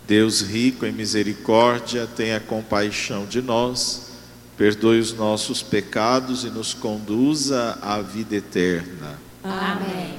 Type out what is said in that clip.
Deus rico em misericórdia, tenha compaixão de nós, perdoe os nossos pecados e nos conduza à vida eterna. Amém.